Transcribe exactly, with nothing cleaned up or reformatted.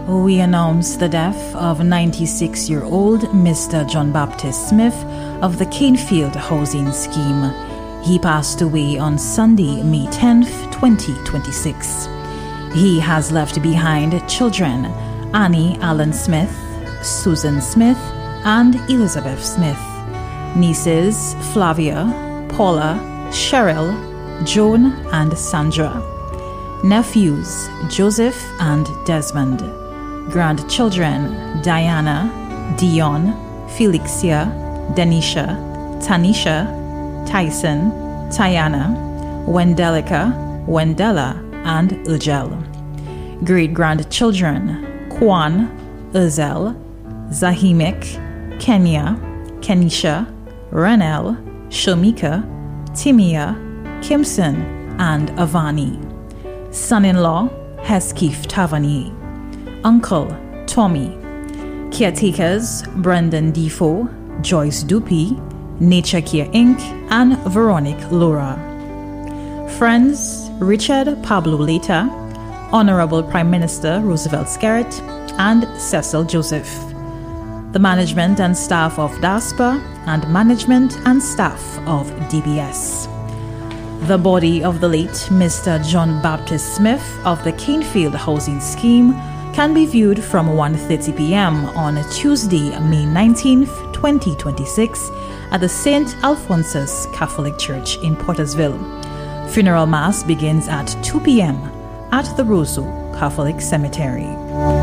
we announce the death of ninety-six-year-old Mister John Baptist Smith of the Canefield Housing Scheme. He passed away on Sunday, May tenth, twenty twenty-six. He has left behind children Annie Allen Smith, Susan Smith, and Elizabeth Smith, nieces Flavia, Paula, Cheryl, Joan, and Sandra, nephews Joseph and Desmond, grandchildren Diana, Dion, Felixia, Denisha, Tanisha, Tyson, Tiana, Wendelica, Wendella, and Ujel, great-grandchildren Kwan, Uzel, Zahimek, Kenya, Kenisha, Ranel, Shamika, Timia, Kimson, and Avani. Son-in-law, Hesketh Tavernier. Uncle, Tommy. Caretakers, Brendan Defoe, Joyce Dupuy, Nature Care Incorporated, and Veronique Laura. Friends, Richard Pablo Leta, Honorable Prime Minister Roosevelt Skerrit, and Cecil Joseph. The management and staff of D A S P A and management and staff of D B S. The body of the late Mister John Baptist Smith of the Canefield Housing Scheme can be viewed from one thirty p.m. on Tuesday, May nineteenth, twenty twenty-six at the Saint Alphonsus Catholic Church in Pottersville. Funeral Mass begins at two p.m. at the Roseau Catholic Cemetery.